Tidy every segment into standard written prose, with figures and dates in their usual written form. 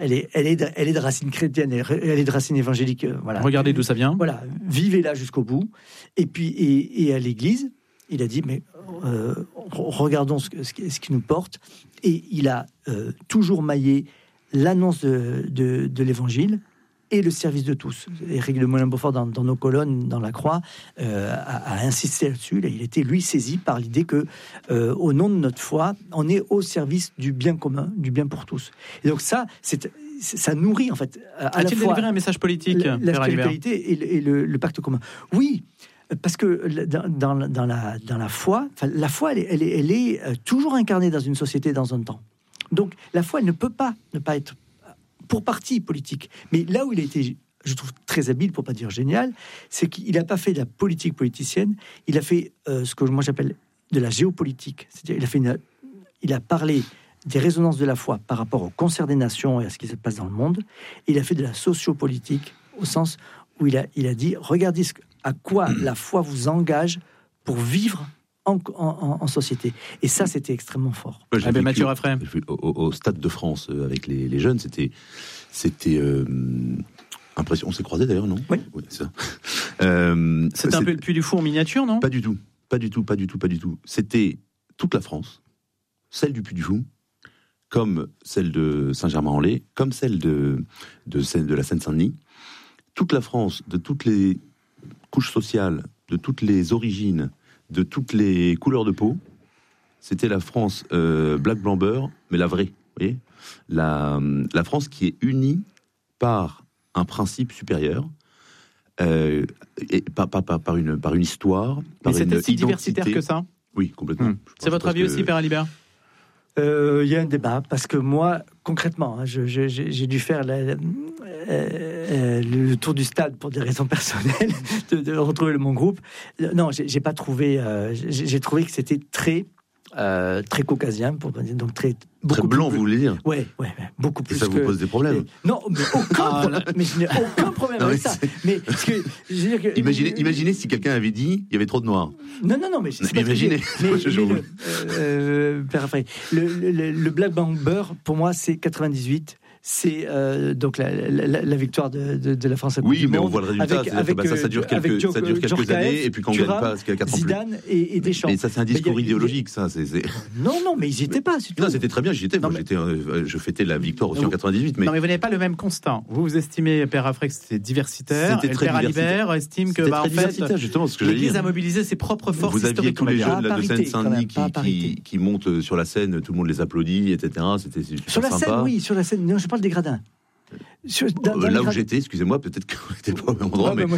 Elle est de racines chrétiennes, elle est de racines évangéliques. Voilà. Regardez d'où ça vient. Voilà, vivez-la jusqu'au bout. Et puis, et à l'Église, il a dit, mais regardons ce qui nous porte. Et il a toujours maillé l'annonce de l'Évangile et le service de tous. Éric de Moulin-Beaufort, dans nos colonnes, dans la Croix, a insisté là-dessus. Il était, lui, saisi par l'idée que, au nom de notre foi, on est au service du bien commun, du bien pour tous. Et donc ça nourrit, en fait, à la fois... A-t-il délivré un message politique, la spiritualité et le pacte commun? Oui, parce que dans la foi, la foi, elle est toujours incarnée dans une société, dans un temps. Donc, la foi, elle ne peut pas ne pas être pour partie politique. Mais là où il a été, je trouve, très habile, pour pas dire génial, c'est qu'il n'a pas fait de la politique politicienne, il a fait ce que moi j'appelle de la géopolitique. C'est-à-dire, il a parlé des résonances de la foi par rapport au concert des nations et à ce qui se passe dans le monde. Et il a fait de la sociopolitique, au sens où il a dit, regardez à quoi la foi vous engage pour vivre en société. Et ça, c'était extrêmement fort. Mathieu Raffray. Au Stade de France, avec les jeunes, c'était impressionnant. On s'est croisés d'ailleurs, non? Oui. C'est ça. C'était un peu le Puy du Fou en miniature, non? Pas du tout. C'était toute la France, celle du Puy du Fou, comme celle de Saint-Germain-en-Laye, comme celle de la Seine-Saint-Denis. Toute la France, de toutes les couches sociales, de toutes les origines, de toutes les couleurs de peau. C'était la France black, blanc, beurre, mais la vraie. Vous voyez, la France qui est unie par un principe supérieur, et par une histoire, par mais c'était une si identité. diversitaire que ça? Oui, complètement. C'est votre avis aussi, Père Alibert? Il y a un débat, parce que moi, concrètement, j'ai dû faire le tour du stade pour des raisons personnelles, de retrouver mon groupe. Non, j'ai pas trouvé... j'ai trouvé que c'était très caucasien, pour dire, donc très blanc, vous voulez dire? Ouais, beaucoup plus. Et ça vous pose des problèmes? Non, mais aucun problème. Mais je n'ai aucun problème avec ça. Mais parce que, je veux dire que, imaginez si quelqu'un avait dit il y avait trop de noirs. Non, mais c'est pas imaginez. Le Black Bang Beurre, pour moi, c'est 98. C'est donc la victoire de la France à Coupe du Monde. Oui, mais on voit le résultat. Ça dure quelques années, et puis quand on ne gagne pas, c'est qu'à 4 ans plus. Zidane et Deschamps. Mais ça, c'est un discours idéologique, ça. Non, mais ils n'y étaient pas. Non, c'était très bien, j'y étais. Je fêtais la victoire aussi en 98. Non, mais vous n'avez pas le même constat. Vous estimez, Père Raffray, que c'était diversitaire. C'était très Père Alibert estime que, en fait, justement, ce que l'Église a mobilisé ses propres forces historiques. Vous aviez tous les jeunes de Seine-Saint-Denis qui montent sur la scène, tout le monde les applaudit, etc. C'était sur la scène, oui, sur la scène. Non, je parle des gradins. Là où j'étais, excusez-moi, peut-être qu'on n'était pas au même endroit, mais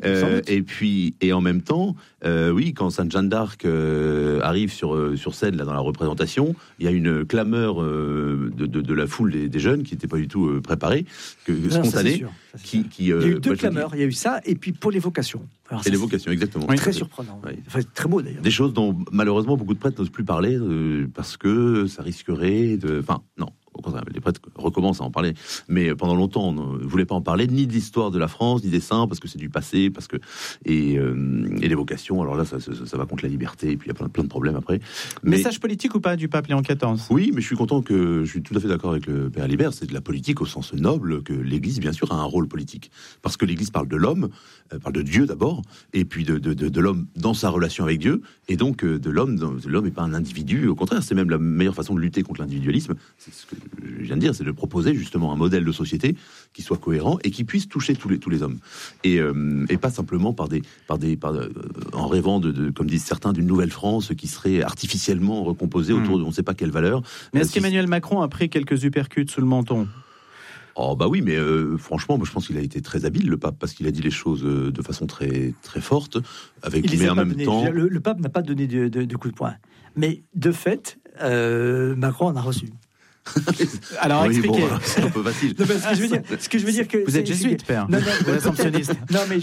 et en même temps, oui, quand Sainte Jeanne d'Arc arrive sur scène là dans la représentation, il y a une clameur de la foule des jeunes qui n'étaient pas du tout préparés, spontanée. Il y a eu deux clameurs, il y a eu ça, et puis pour l'évocation. Et l'évocation, exactement. Très surprenant. Oui. Enfin, très beau d'ailleurs. Des choses dont malheureusement beaucoup de prêtres n'osent plus parler parce que ça risquerait de. Enfin, non. Au contraire, les prêtres recommencent à en parler. Mais pendant longtemps, on ne voulait pas en parler, ni de l'histoire de la France, ni des saints, parce que c'est du passé, et l'évocation. Alors là, ça va contre la liberté, et puis il y a plein de problèmes après. Message politique ou pas du pape Léon XIV? Oui, mais je suis tout à fait d'accord avec le Père Alibert. C'est de la politique au sens noble, que l'Église, bien sûr, a un rôle politique. Parce que l'Église parle de l'homme, parle de Dieu d'abord, et puis de l'homme dans sa relation avec Dieu, et donc de l'homme n'est pas un individu. Au contraire, c'est même la meilleure façon de lutter contre l'individualisme. C'est ce que je viens de dire, c'est de proposer justement un modèle de société qui soit cohérent et qui puisse toucher tous les hommes, et pas simplement en rêvant comme disent certains, d'une nouvelle France qui serait artificiellement recomposée autour de on ne sait pas quelle valeur. Mais est-ce qu'Emmanuel Macron a pris quelques uppercuts sous le menton? Oh bah oui, mais franchement, moi je pense qu'il a été très habile, le pape, parce qu'il a dit les choses de façon très très forte, mais en même temps. Le pape n'a pas donné de coup de poing, mais de fait, Macron en a reçu. Alors expliquez. Bon, c'est un peu facile. Non, ce que je veux dire que vous êtes jésuite, Père. Non, assomptionniste. Non, mais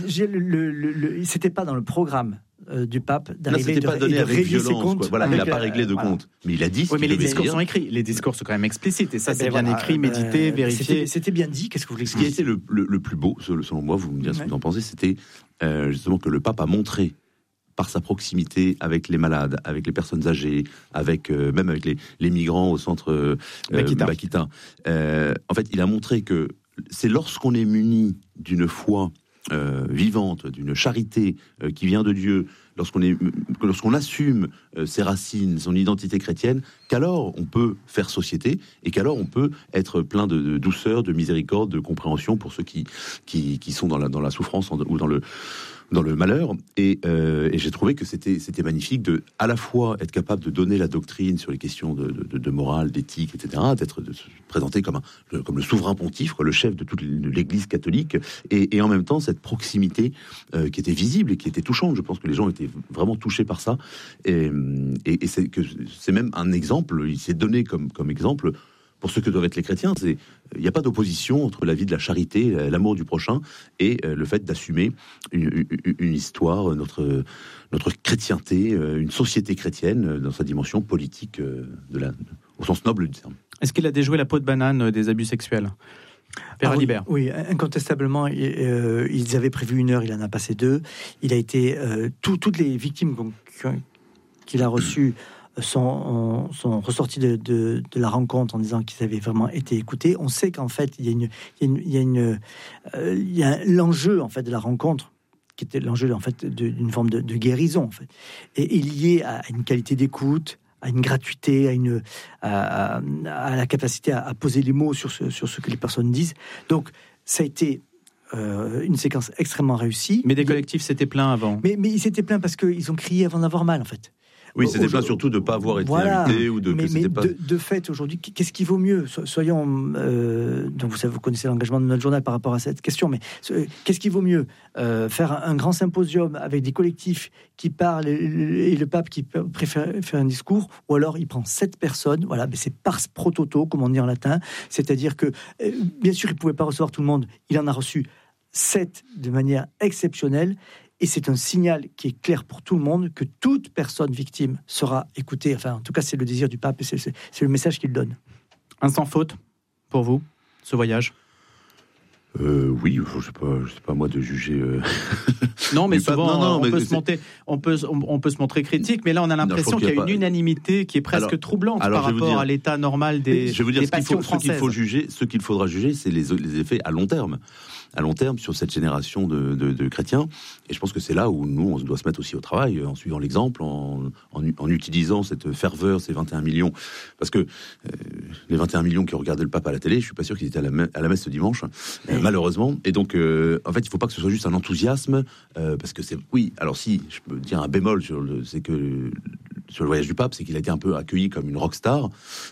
c'était pas dans le programme du pape d'arriver. C'était pas donné avec violence. Voilà, il n'a pas réglé de voilà. compte. Mais il a dit. Oui, mais les discours sont écrits. Les discours sont quand même explicites, et ça, c'est bien écrit, médité, vérifié. C'était bien dit. Qu'est-ce que vous voulez? Ce qui a été le plus beau, selon moi, vous me direz ce que vous en pensez, c'était justement que le pape a montré par sa proximité avec les malades, avec les personnes âgées, même avec les migrants au centre Bakita. En fait, il a montré que c'est lorsqu'on est muni d'une foi vivante, d'une charité qui vient de Dieu, lorsqu'on assume ses racines, son identité chrétienne, qu'alors on peut faire société et qu'alors on peut être plein de douceur, de miséricorde, de compréhension pour ceux qui sont dans la souffrance ou dans le malheur, et j'ai trouvé que c'était magnifique de à la fois être capable de donner la doctrine sur les questions de morale, d'éthique, etc., de se présenter comme le souverain pontife, le chef de toute l'Église catholique, et en même temps cette proximité qui était visible et qui était touchante. Je pense que les gens étaient vraiment touchés par ça, et c'est même un exemple. Il s'est donné comme exemple pour ce que doivent être les chrétiens. Il n'y a pas d'opposition entre la vie de la charité, l'amour du prochain, et le fait d'assumer une histoire, notre chrétienté, une société chrétienne dans sa dimension politique, au sens noble du terme. Est-ce qu'il a déjoué la peau de banane des abus sexuels ? Père Alibert. Oui, incontestablement, ils avaient prévu 1 heure, il en a passé 2. Il a été... toutes les victimes qu'il a reçues sont ressortis de la rencontre en disant qu'ils avaient vraiment été écoutés. On sait qu'en fait, il y a l'enjeu en fait de la rencontre, qui était l'enjeu en fait d'une forme de guérison en fait, et lié à une qualité d'écoute, à une gratuité, à la capacité à poser les mots sur ce que les personnes disent. Donc, ça a été une séquence extrêmement réussie. Mais des collectifs s'étaient plaints avant. Mais ils s'étaient plaints parce qu'ils ont crié avant d'avoir mal en fait. Oui, c'était pas surtout de ne pas avoir été invité ou de. Mais de fait, aujourd'hui, qu'est-ce qui vaut mieux ? Soyons. Donc vous connaissez l'engagement de notre journal par rapport à cette question, mais qu'est-ce qui vaut mieux ? Faire un grand symposium avec des collectifs qui parlent et le pape qui préfère faire un discours, ou alors il prend 7 personnes, voilà, mais c'est pars pro toto, comme on dit en latin, c'est-à-dire que, bien sûr, il ne pouvait pas recevoir tout le monde, il en a reçu 7 de manière exceptionnelle. Et c'est un signal qui est clair pour tout le monde que toute personne victime sera écoutée. Enfin, en tout cas, c'est le désir du pape et c'est le message qu'il donne. Un sans faute pour vous, ce voyage ? Oui, je sais pas moi de juger. Non, mais souvent on peut se montrer critique, mais là on a l'impression qu'il y a une unanimité qui est presque troublante par rapport à l'état normal des passions françaises. Ce qu'il faudra juger, c'est les effets à long terme. À long terme, sur cette génération de chrétiens. Et je pense que c'est là où nous, on doit se mettre aussi au travail, en suivant l'exemple, en utilisant cette ferveur, ces 21 millions. Parce que les 21 millions qui ont regardé le pape à la télé, je suis pas sûr qu'ils étaient à la messe ce dimanche, malheureusement. Et donc, en fait, il faut pas que ce soit juste un enthousiasme, parce que c'est... Oui, alors si, je peux dire un bémol sur le voyage du pape, c'est qu'il a été un peu accueilli comme une rockstar.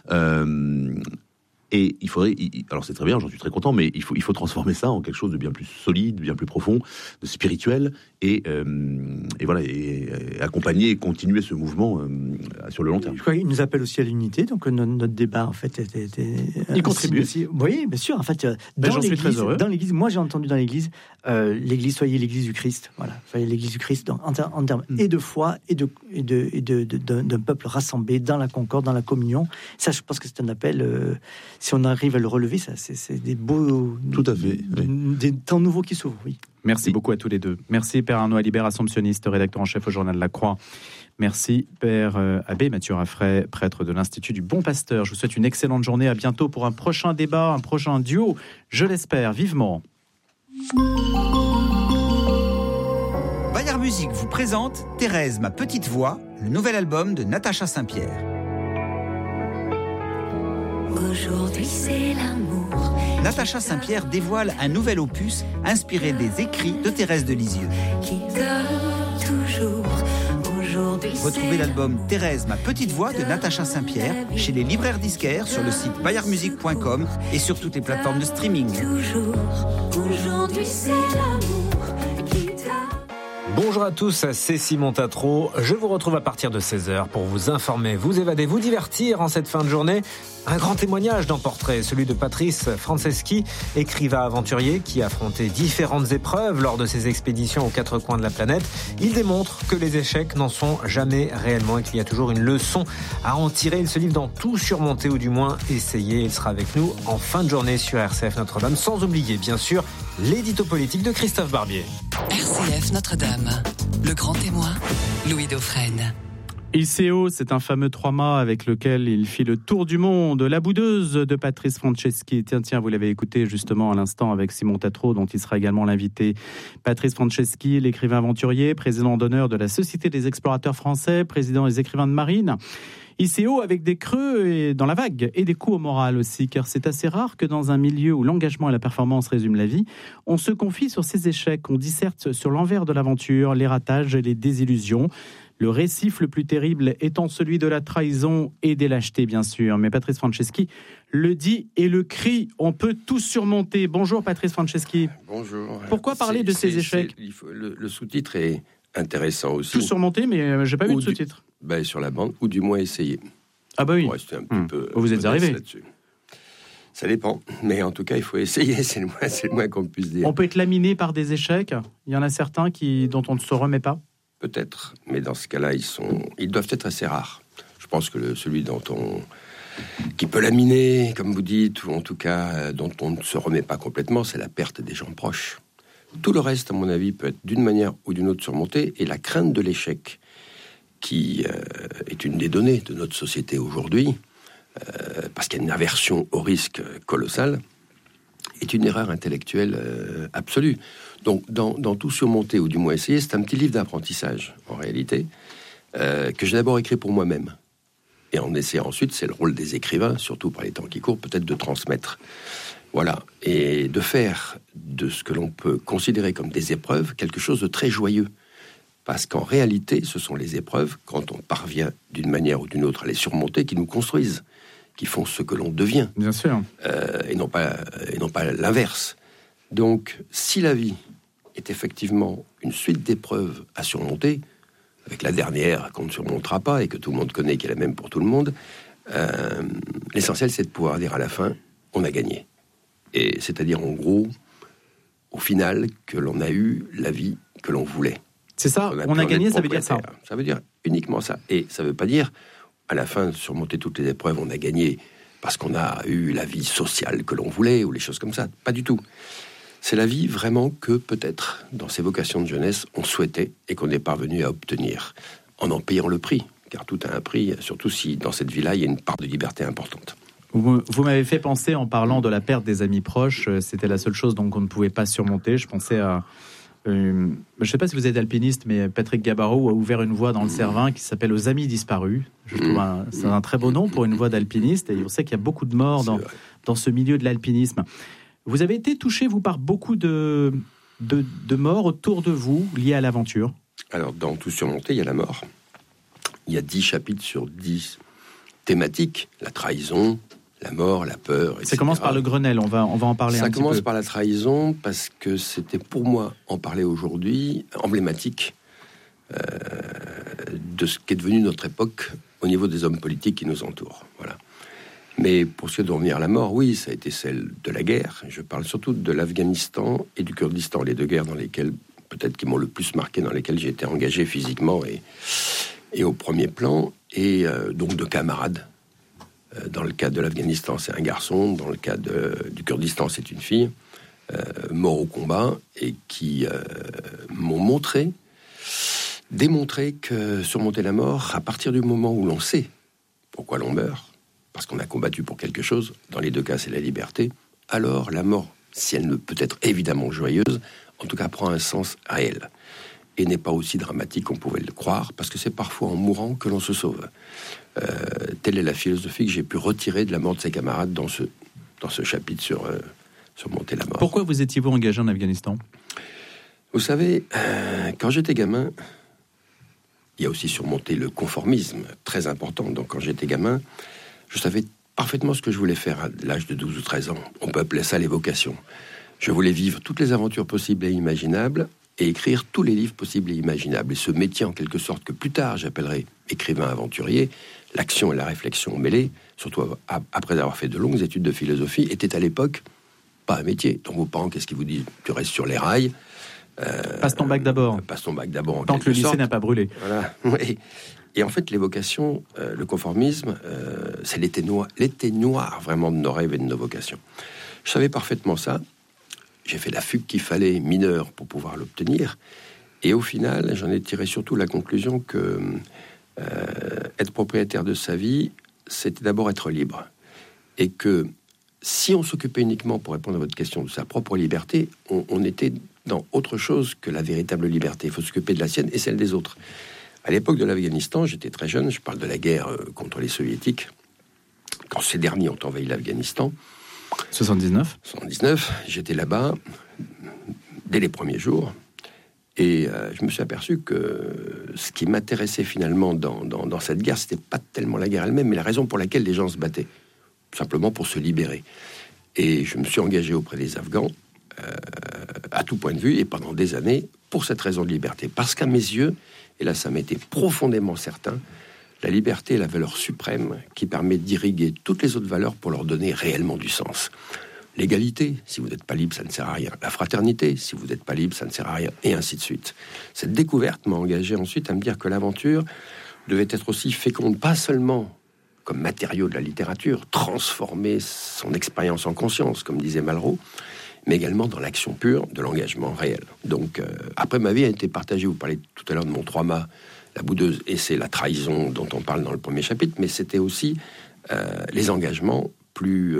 Et il faudrait, alors c'est très bien, j'en suis très content, mais il faut transformer ça en quelque chose de bien plus solide, bien plus profond, de spirituel, et voilà, et accompagner et continuer ce mouvement sur le long terme. Je crois qu'il nous appelle aussi à l'unité, donc notre débat en fait était il contribue aussi. Oui, bien sûr. En fait, j'en suis très heureux. Dans l'église, moi j'ai entendu dans l'église, soyez l'église du Christ. Voilà, soyez l'église du Christ en termes et de foi et d'un peuple rassemblé dans la concorde, dans la communion. Ça, je pense que c'est un appel. Si on arrive à le relever, ça, c'est des beaux... Tout à fait. Des temps nouveaux qui s'ouvrent, oui. Merci beaucoup à tous les deux. Merci Père Arnaud Alibert, assomptionniste, rédacteur en chef au Journal de la Croix. Merci Père Abbé Mathieu Raffray, prêtre de l'Institut du Bon Pasteur. Je vous souhaite une excellente journée. À bientôt pour un prochain débat, un prochain duo. Je l'espère vivement. Bayard Musique vous présente Thérèse, ma petite voix, le nouvel album de Natacha Saint-Pierre. Aujourd'hui c'est l'amour. Natacha Saint-Pierre dévoile un nouvel opus inspiré des écrits de Thérèse de Lisieux. Qui dort toujours. Aujourd'hui retrouvez l'album Thérèse, ma petite voix de Natacha Saint-Pierre chez les libraires disquaires, sur le site bayardmusique.com et sur toutes les plateformes de streaming. Toujours. Aujourd'hui c'est l'amour qui dort. Bonjour à tous, c'est Simon Tatro. Je vous retrouve à partir de 16h pour vous informer, vous évader, vous divertir en cette fin de journée. Un grand témoignage dans Portrait, celui de Patrice Franceschi, écrivain aventurier qui a affronté différentes épreuves lors de ses expéditions aux 4 coins de la planète. Il démontre que les échecs n'en sont jamais réellement et qu'il y a toujours une leçon à en tirer. Il se livre dans tout surmonter ou du moins essayer. Il sera avec nous en fin de journée sur RCF Notre-Dame, sans oublier bien sûr l'édito politique de Christophe Barbier. RCF Notre-Dame. Le grand témoin, Louis Dauphren. ICO, c'est un fameux 3 mâts avec lequel il fit le tour du monde. La boudeuse de Patrice Franceschi. Tiens, vous l'avez écouté justement à l'instant avec Simon Tatro, dont il sera également l'invité. Patrice Franceschi, l'écrivain aventurier, président d'honneur de la Société des explorateurs français, président des écrivains de marine. ICO avec des creux et dans la vague et des coups au moral aussi, car c'est assez rare que dans un milieu où l'engagement et la performance résument la vie, on se confie sur ses échecs, on disserte sur l'envers de l'aventure, les ratages et les désillusions. Le récif le plus terrible étant celui de la trahison et des lâchetés, bien sûr. Mais Patrice Franceschi le dit et le crie, on peut tout surmonter. Bonjour Patrice Franceschi. Bonjour. Pourquoi parler de ces échecs ? Le sous-titre est intéressant aussi. Tout surmonter, mais j'ai pas vu de sous-titre. Sur la bande, ou du moins essayer. Ah bah oui. Un petit peu vous êtes arrivé là-dessus. Ça dépend, mais en tout cas, il faut essayer, c'est le moins qu'on puisse dire. On peut être laminé par des échecs. Il y en a certains dont on ne se remet pas. Peut-être, mais dans ce cas-là, ils doivent être assez rares. Je pense que celui qui peut laminer, comme vous dites, ou en tout cas dont on ne se remet pas complètement, c'est la perte des gens proches. Tout le reste, à mon avis, peut être d'une manière ou d'une autre surmonté, et la crainte de l'échec, qui est une des données de notre société aujourd'hui, parce qu'il y a une aversion au risque colossale, est une erreur intellectuelle absolue. Donc, dans tout surmonter, ou du moins essayer, c'est un petit livre d'apprentissage, en réalité, que j'ai d'abord écrit pour moi-même. Et en essayant ensuite, c'est le rôle des écrivains, surtout par les temps qui courent, peut-être de transmettre. Voilà. Et de faire de ce que l'on peut considérer comme des épreuves, quelque chose de très joyeux. Parce qu'en réalité, ce sont les épreuves, quand on parvient d'une manière ou d'une autre à les surmonter, qui nous construisent, qui font ce que l'on devient. Bien sûr. Et non pas l'inverse. Donc, si la vie est effectivement une suite d'épreuves à surmonter, avec la dernière qu'on ne surmontera pas et que tout le monde connaît, qui est la même pour tout le monde, l'essentiel, c'est de pouvoir dire à la fin, on a gagné. Et c'est-à-dire, en gros, au final, que l'on a eu la vie que l'on voulait. C'est ça, on a gagné, ça veut dire ça. Ça veut dire uniquement ça. Et ça ne veut pas dire, à la fin, de surmonter toutes les épreuves, on a gagné parce qu'on a eu la vie sociale que l'on voulait, ou les choses comme ça. Pas du tout. C'est la vie vraiment que, peut-être, dans ces vocations de jeunesse, on souhaitait et qu'on est parvenu à obtenir, en payant le prix. Car tout a un prix, surtout si, dans cette vie-là, il y a une part de liberté importante. Vous m'avez fait penser, en parlant de la perte des amis proches, c'était la seule chose donc on ne pouvait pas surmonter. Je pensais à... je ne sais pas si vous êtes alpiniste, mais Patrick Gabarreau a ouvert une voie dans le Cervin qui s'appelle Aux Amis Disparus. Je trouve c'est un très beau nom pour une voie d'alpiniste, et on sait qu'il y a beaucoup de morts dans ce milieu de l'alpinisme. Vous avez été touché, vous, par beaucoup de morts autour de vous, liées à l'aventure. Alors, dans Tout surmonter, il y a la mort. Il y a 10 chapitres sur 10 thématiques. La trahison, la mort, la peur, etc. Ça commence par le Grenelle, on va en parler un petit peu. Ça commence par la trahison, parce que c'était pour moi, en parler aujourd'hui, emblématique de ce qu'est devenu notre époque au niveau des hommes politiques qui nous entourent. Voilà. Mais pour ce qui est de revenir à la mort, oui, ça a été celle de la guerre. Je parle surtout de l'Afghanistan et du Kurdistan, les deux guerres dans lesquelles, peut-être qui m'ont le plus marqué, dans lesquelles j'ai été engagé physiquement et au premier plan, et donc de camarades. Dans le cas de l'Afghanistan, c'est un garçon. Dans le cas du Kurdistan, c'est une fille, mort au combat, et qui m'ont démontré que surmonter la mort, à partir du moment où l'on sait pourquoi l'on meurt, parce qu'on a combattu pour quelque chose, dans les deux cas, c'est la liberté, alors la mort, si elle ne peut être évidemment joyeuse, en tout cas prend un sens réel. Et n'est pas aussi dramatique qu'on pouvait le croire, parce que c'est parfois en mourant que l'on se sauve. Telle est la philosophie que j'ai pu retirer de la mort de ses camarades dans ce chapitre sur surmonter la mort. Pourquoi vous étiez-vous engagé en Afghanistan ? Vous savez, quand j'étais gamin, il y a aussi surmonté le conformisme, très important. Donc quand j'étais gamin, je savais parfaitement ce que je voulais faire à l'âge de 12 ou 13 ans. On peut appeler ça les vocations. Je voulais vivre toutes les aventures possibles et imaginables, et écrire tous les livres possibles et imaginables. Et ce métier, en quelque sorte, que plus tard j'appellerai écrivain aventurier, l'action et la réflexion mêlées, surtout après avoir fait de longues études de philosophie, était à l'époque pas un métier. Donc vos parents, qu'est-ce qu'ils vous disent ? Tu restes sur les rails. Passe ton bac d'abord. Passe ton bac d'abord, en tant que le lycée n'a pas brûlé. Voilà. Oui. Et en fait, les vocations, le conformisme, c'est l'été noir vraiment de nos rêves et de nos vocations. Je savais parfaitement ça. J'ai fait la fugue qu'il fallait, mineure, pour pouvoir l'obtenir. Et au final, j'en ai tiré surtout la conclusion que être propriétaire de sa vie, c'était d'abord être libre. Et que si on s'occupait uniquement, pour répondre à votre question, de sa propre liberté, on était dans autre chose que la véritable liberté. Il faut s'occuper de la sienne et celle des autres. À l'époque de l'Afghanistan, j'étais très jeune, je parle de la guerre contre les soviétiques, quand ces derniers ont envahi l'Afghanistan. 79, j'étais là-bas dès les premiers jours. Et je me suis aperçu que ce qui m'intéressait finalement dans cette guerre, c'était pas tellement la guerre elle-même, mais la raison pour laquelle les gens se battaient. Simplement pour se libérer. Et je me suis engagé auprès des Afghans, à tout point de vue, et pendant des années, pour cette raison de liberté. Parce qu'à mes yeux, et là ça m'était profondément certain, la liberté est la valeur suprême qui permet d'irriguer toutes les autres valeurs pour leur donner réellement du sens. L'égalité, si vous n'êtes pas libre, ça ne sert à rien. La fraternité, si vous n'êtes pas libre, ça ne sert à rien. Et ainsi de suite. Cette découverte m'a engagé ensuite à me dire que l'aventure devait être aussi féconde, pas seulement comme matériau de la littérature, transformer son expérience en conscience, comme disait Malraux, mais également dans l'action pure de l'engagement réel. Donc, après, ma vie a été partagée. Vous parlez tout à l'heure de mon 3 mâts, la boudeuse, et c'est la trahison dont on parle dans le premier chapitre, mais c'était aussi les engagements plus...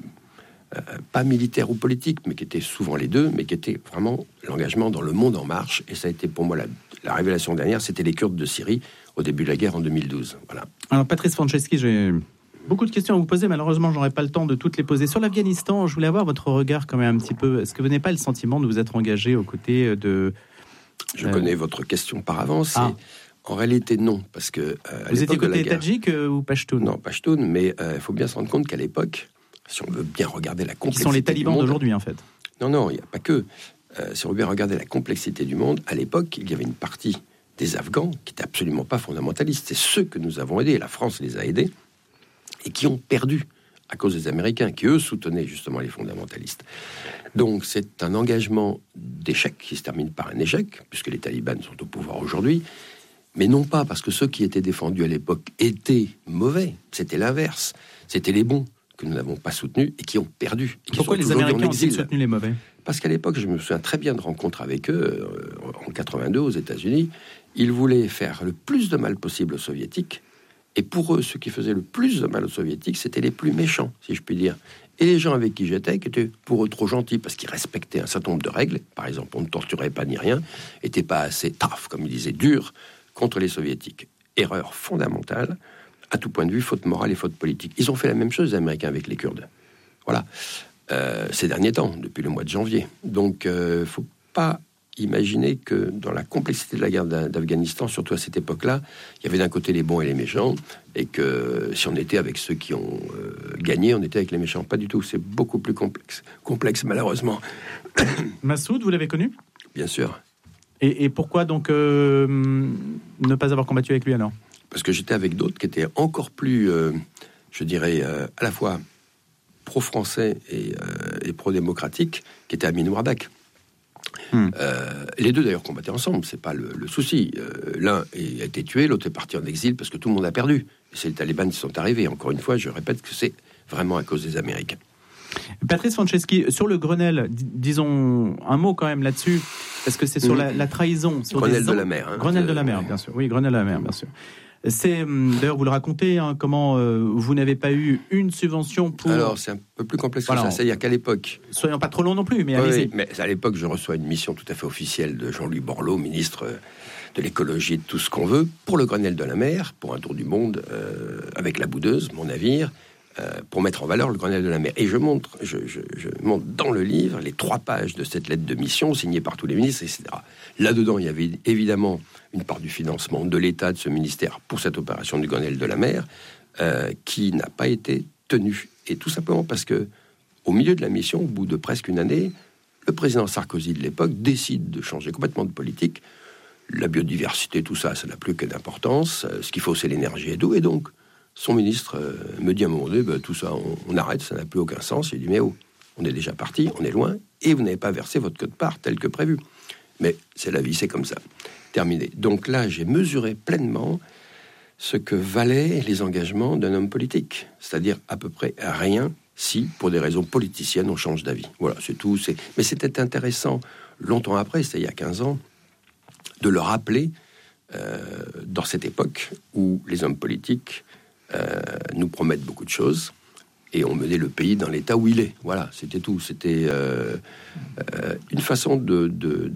pas militaires ou politiques, mais qui étaient souvent les deux, mais qui étaient vraiment l'engagement dans le monde en marche. Et ça a été pour moi la révélation dernière, c'était les Kurdes de Syrie, au début de la guerre en 2012. Voilà. Alors Patrice Franceschi, j'ai beaucoup de questions à vous poser, malheureusement j'aurais pas le temps de toutes les poser. Sur l'Afghanistan, je voulais avoir votre regard quand même un petit peu. Est-ce que vous n'avez pas le sentiment de vous être engagé aux côtés de... Je connais votre question par avance. En réalité, non, parce que... vous étiez côté tadjik ou pachtoun? Non, pachtoun, mais il faut bien se rendre compte qu'à l'époque, si on veut bien regarder la complexité... Qui sont les talibans d'aujourd'hui, en fait. Non, il n'y a pas que. Si on veut bien regarder la complexité du monde, à l'époque, il y avait une partie des Afghans qui n'étaient absolument pas fondamentalistes. C'est ceux que nous avons aidés, la France les a aidés, et qui ont perdu à cause des Américains, qui eux soutenaient justement les fondamentalistes. Donc c'est un engagement d'échec qui se termine par un échec, puisque les talibans sont au pouvoir aujourd'hui, mais non pas parce que ceux qui étaient défendus à l'époque étaient mauvais, c'était l'inverse, c'était les bons que nous n'avons pas soutenus et qui ont perdu. Et qui Pourquoi les Américains ont soutenu les mauvais? Parce qu'à l'époque, je me souviens très bien de rencontres avec eux, en 82 aux États-Unis. Ils voulaient faire le plus de mal possible aux Soviétiques. Et pour eux, ceux qui faisaient le plus de mal aux Soviétiques, c'était les plus méchants, si je puis dire. Et les gens avec qui j'étais, qui étaient pour eux trop gentils, parce qu'ils respectaient un certain nombre de règles, par exemple, on ne torturait pas ni rien, n'étaient pas assez tough, comme ils disaient, durs, contre les Soviétiques. Erreur fondamentale, à tout point de vue, faute morale et faute politique. Ils ont fait la même chose, les Américains, avec les Kurdes. Voilà. Ces derniers temps, depuis le mois de janvier. Donc, faut pas imaginer que dans la complexité de la guerre d'Afghanistan, surtout à cette époque-là, il y avait d'un côté les bons et les méchants, et que si on était avec ceux qui ont gagné, on était avec les méchants. Pas du tout, c'est beaucoup plus complexe malheureusement. Massoud, vous l'avez connu? Bien sûr. Et pourquoi donc ne pas avoir combattu avec lui alors? Parce que j'étais avec d'autres qui étaient encore plus, je dirais, à la fois pro-français et pro-démocratique, qui étaient Amin Wardak. Les deux d'ailleurs combattaient ensemble, c'est pas le souci. L'un a été tué, l'autre est parti en exil parce que tout le monde a perdu. Et c'est les talibans qui sont arrivés. Encore une fois, je répète que c'est vraiment à cause des Américains. Patrice Franceschi, sur le Grenelle, disons un mot quand même là-dessus, parce que c'est sur la trahison. Sur Grenelle de la mer. Grenelle de la mer, bien sûr. Oui, Grenelle de la mer, bien sûr. C'est, d'ailleurs, vous le racontez, comment vous n'avez pas eu une subvention pour... Alors, c'est un peu plus complexe que ça. C'est-à-dire qu'à l'époque... Soyons pas trop longs non plus, mais allez-y. Oui, mais à l'époque, je reçois une mission tout à fait officielle de Jean-Louis Borloo, ministre de l'écologie et de tout ce qu'on veut, pour le Grenelle de la mer, pour un tour du monde, avec la Boudeuse, mon navire, pour mettre en valeur le Grenelle de la mer. Et je montre dans le livre les 3 pages de cette lettre de mission signée par tous les ministres, etc. Là-dedans, il y avait évidemment une part du financement de l'État, de ce ministère, pour cette opération du Grenelle de la mer, qui n'a pas été tenue. Et tout simplement parce que, au milieu de la mission, au bout de presque une année, le président Sarkozy de l'époque décide de changer complètement de politique. La biodiversité, tout ça, ça n'a plus que d'importance. Ce qu'il faut, c'est l'énergie et d'eau. Et donc, son ministre me dit à un moment donné, tout ça, on arrête, ça n'a plus aucun sens. Il dit, mais on est déjà parti, on est loin, et vous n'avez pas versé votre quote-part tel que prévu. Mais c'est la vie, c'est comme ça. Terminé. Donc là, j'ai mesuré pleinement ce que valaient les engagements d'un homme politique. C'est-à-dire à peu près rien si, pour des raisons politiciennes, on change d'avis. Voilà, c'est tout. Mais c'était intéressant, longtemps après, c'était il y a 15 ans, de le rappeler dans cette époque où les hommes politiques nous promettent beaucoup de choses et ont mené le pays dans l'état où il est. Voilà, c'était tout. C'était une façon de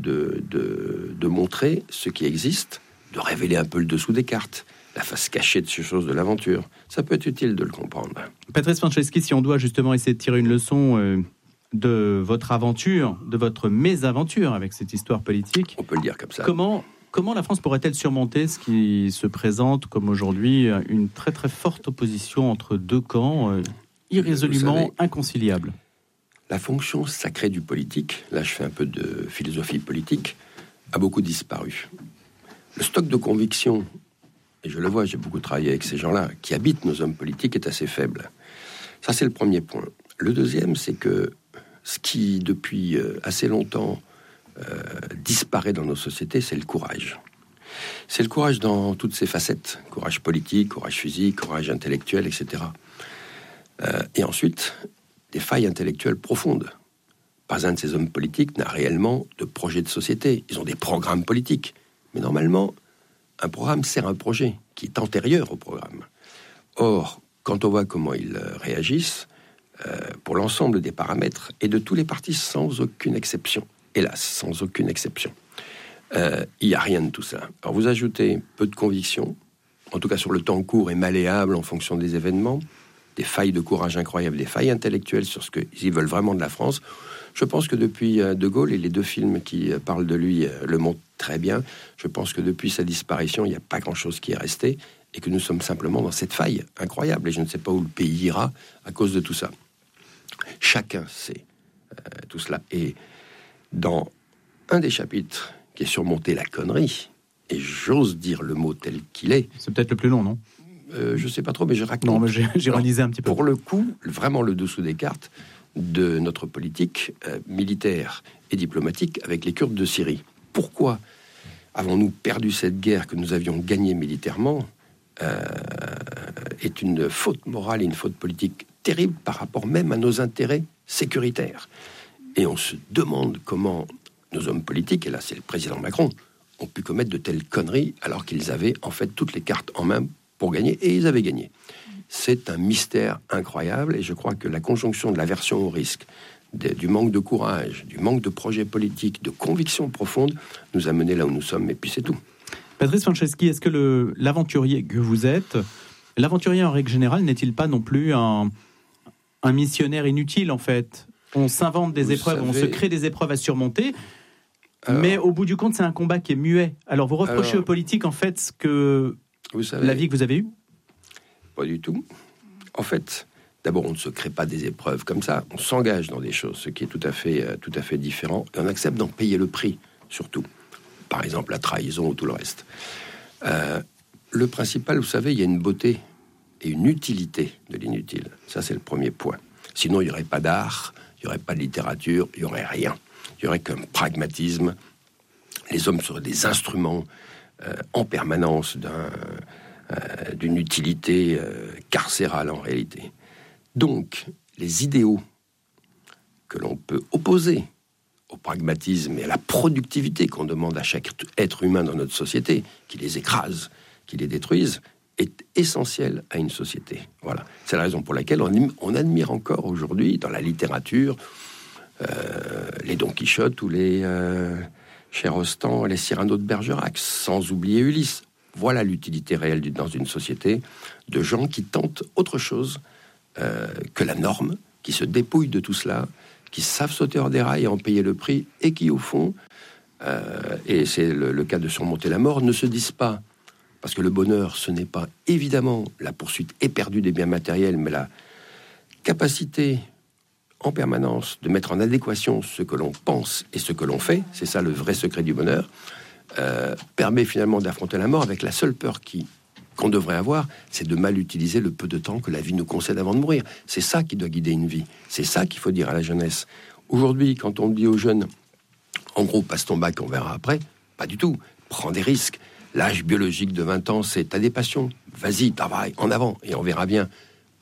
montrer ce qui existe, de révéler un peu le dessous des cartes, la face cachée de ces choses de l'aventure. Ça peut être utile de le comprendre. Patrice Franceschi, si on doit justement essayer de tirer une leçon de votre aventure, de votre mésaventure avec cette histoire politique, on peut le dire comme ça. Comment la France pourrait-elle surmonter ce qui se présente comme aujourd'hui une très très forte opposition entre deux camps irrésolument inconciliables? La fonction sacrée du politique, là je fais un peu de philosophie politique, a beaucoup disparu. Le stock de convictions, et je le vois, j'ai beaucoup travaillé avec ces gens-là, qui habitent nos hommes politiques, est assez faible. Ça c'est le premier point. Le deuxième, c'est que ce qui depuis assez longtemps disparaît dans nos sociétés, c'est le courage. C'est le courage dans toutes ses facettes. Courage politique, courage physique, courage intellectuel, etc. Et ensuite, des failles intellectuelles profondes. Pas un de ces hommes politiques n'a réellement de projet de société. Ils ont des programmes politiques. Mais normalement, un programme sert un projet qui est antérieur au programme. Or, quand on voit comment ils réagissent, pour l'ensemble des paramètres et de tous les partis sans aucune exception, hélas, sans aucune exception, il n'y a rien de tout ça. Alors vous ajoutez peu de conviction, en tout cas sur le temps court et malléable en fonction des événements, des failles de courage incroyables, des failles intellectuelles sur ce qu'ils veulent vraiment de la France. Je pense que depuis De Gaulle, et les deux films qui parlent de lui le montrent très bien, je pense que depuis sa disparition, il n'y a pas grand-chose qui est resté, et que nous sommes simplement dans cette faille incroyable, et je ne sais pas où le pays ira à cause de tout ça. Chacun sait tout cela. Et dans un des chapitres qui est surmonté la connerie, et j'ose dire le mot tel qu'il est... C'est peut-être le plus long, non ? Je sais pas trop, mais je raconte... Non, mais j'ai ironisé un petit peu. Pour le coup, vraiment le dessous des cartes de notre politique militaire et diplomatique avec les Kurdes de Syrie. Pourquoi avons-nous perdu cette guerre que nous avions gagnée militairement est une faute morale et une faute politique terrible par rapport même à nos intérêts sécuritaires. Et on se demande comment nos hommes politiques, et là c'est le président Macron, ont pu commettre de telles conneries alors qu'ils avaient en fait toutes les cartes en main pour gagner, et ils avaient gagné. C'est un mystère incroyable, et je crois que la conjonction de l'aversion au risque, du manque de courage, du manque de projet politique, de conviction profonde, nous a menés là où nous sommes, et puis c'est tout. Patrice Franceschi, est-ce que l'aventurier que vous êtes, l'aventurier en règle générale, n'est-il pas non plus un missionnaire inutile en fait ? On s'invente des épreuves, on se crée des épreuves à surmonter, mais au bout du compte, c'est un combat qui est muet. Alors vous reprochez aux politiques en fait ce que la vie que vous avez eue ? Pas du tout. En fait, d'abord, on ne se crée pas des épreuves comme ça. On s'engage dans des choses, ce qui est tout à fait différent. Et on accepte d'en payer le prix, surtout. Par exemple, la trahison ou tout le reste. Le principal, vous savez, il y a une beauté et une utilité de l'inutile. Ça, c'est le premier point. Sinon, il n'y aurait pas d'art, il n'y aurait pas de littérature, il n'y aurait rien. Il n'y aurait qu'un pragmatisme. Les hommes seraient des instruments en permanence d'une utilité carcérale en réalité. Donc, les idéaux que l'on peut opposer au pragmatisme et à la productivité qu'on demande à chaque être humain dans notre société, qui les écrase, qui les détruise, est essentiel à une société. Voilà. C'est la raison pour laquelle on admire encore aujourd'hui dans la littérature les Don Quichotte ou les Cher-Rostand, les Cyrano de Bergerac, sans oublier Ulysse. Voilà l'utilité réelle dans une société de gens qui tentent autre chose que la norme, qui se dépouillent de tout cela, qui savent sauter hors des rails et en payer le prix, et qui, au fond, et c'est le cas de surmonter la mort, ne se disent pas, parce que le bonheur, ce n'est pas évidemment la poursuite éperdue des biens matériels, mais la capacité en permanence de mettre en adéquation ce que l'on pense et ce que l'on fait, c'est ça le vrai secret du bonheur, permet finalement d'affronter la mort avec la seule peur qu'on devrait avoir, c'est de mal utiliser le peu de temps que la vie nous concède avant de mourir. C'est ça qui doit guider une vie. C'est ça qu'il faut dire à la jeunesse. Aujourd'hui, quand on dit aux jeunes, en gros, passe ton bac, on verra après, pas du tout. Prends des risques. L'âge biologique de 20 ans, c'est t'as des passions. Vas-y, travaille, en avant, et on verra bien.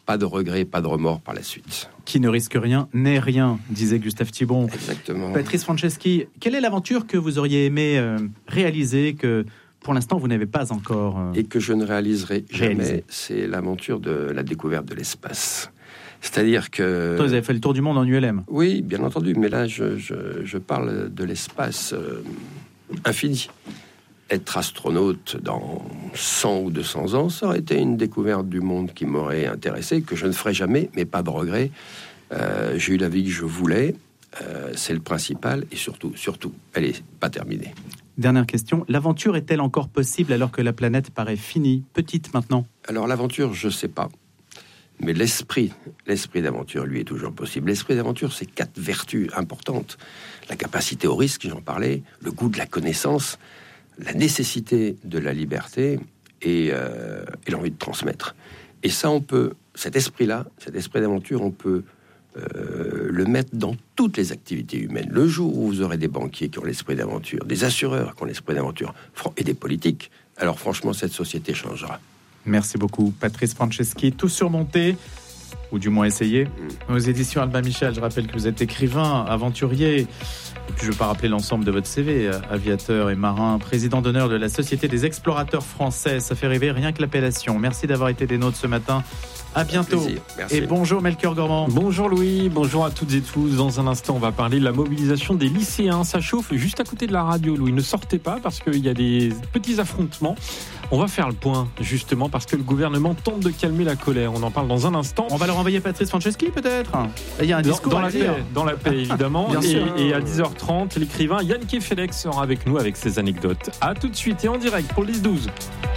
pas de regrets, pas de remords par la suite. Qui ne risque rien n'est rien, disait Gustave Thibon. Exactement. Patrice Franceschi, quelle est l'aventure que vous auriez aimé réaliser, que pour l'instant vous n'avez pas encore et que je ne réaliserai jamais, c'est l'aventure de la découverte de l'espace. C'est-à-dire que... Toi, vous avez fait le tour du monde en ULM. Oui, bien entendu, mais là, je parle de l'espace infini. Être astronaute dans 100 ou 200 ans, ça aurait été une découverte du monde qui m'aurait intéressé, que je ne ferai jamais, mais pas de regret. J'ai eu la vie que je voulais, c'est le principal, et surtout, elle n'est pas terminée. Dernière question, l'aventure est-elle encore possible alors que la planète paraît finie, petite maintenant ? Alors l'aventure, je ne sais pas. Mais l'esprit d'aventure, lui, est toujours possible. L'esprit d'aventure, c'est 4 vertus importantes. La capacité au risque, j'en parlais, le goût de la connaissance, la nécessité de la liberté et l'envie de transmettre. Et ça, cet esprit d'aventure, on peut le mettre dans toutes les activités humaines. Le jour où vous aurez des banquiers qui ont l'esprit d'aventure, des assureurs qui ont l'esprit d'aventure, et des politiques, alors franchement, cette société changera. Merci beaucoup, Patrice Franceschi. Tout surmonté, ou du moins essayé, aux éditions Albin Michel. Je rappelle que vous êtes écrivain, aventurier. Et puis je ne vais pas rappeler l'ensemble de votre CV, aviateur et marin, président d'honneur de la Société des explorateurs français. Ça fait rêver rien que l'appellation. Merci d'avoir été des nôtres ce matin. À bientôt. Et bonjour Melchior Gormand. Bonjour Louis, bonjour à toutes et tous. Dans un instant, on va parler de la mobilisation des lycéens. Ça chauffe juste à côté de la radio, Louis. Ne sortez pas parce qu'il y a des petits affrontements. On va faire le point, justement, parce que le gouvernement tente de calmer la colère. On en parle dans un instant. On va leur envoyer Patrice Franceschi, peut-être ? Il y a un discours dans la paix, évidemment. et à 10h30, l'écrivain Yann Kefelec sera avec nous avec ses anecdotes. À tout de suite et en direct pour le 10-12.